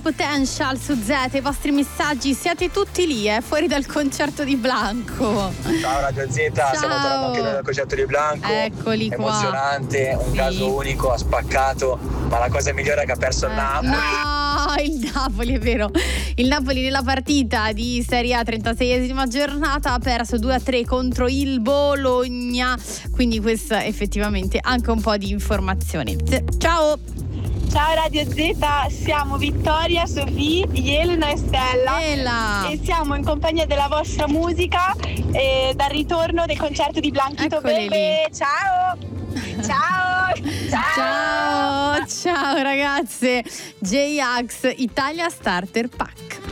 Potential su Z, i vostri messaggi, siete tutti lì, fuori dal concerto di Blanco. Ciao Radio Z, stiamo tornando anche noi dal concerto di Blanco. Eccoli qua. Emozionante, un caso unico, ha spaccato, ma la cosa migliore è che ha perso il Napoli. No, il Napoli, è vero. Il Napoli nella partita di Serie A 36esima giornata ha perso 2-3 contro il Bologna. Quindi questa effettivamente anche un po' di informazione. Ciao! Ciao Radio Z, siamo Vittoria, Sofì, Elena e Stella. E siamo in compagnia della vostra musica e dal ritorno del concerto di Blanchito Bebe. Ciao! Ciao ragazze. J-Ax Italia Starter Pack.